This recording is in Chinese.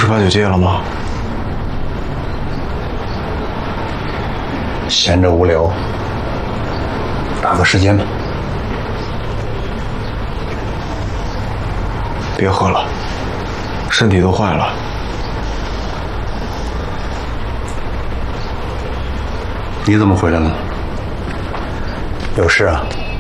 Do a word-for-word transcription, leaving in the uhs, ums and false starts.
是把酒戒了吗？ 闲着无聊，打个时间吧。 别喝了，身体都坏了。 你怎么回来了？有事啊？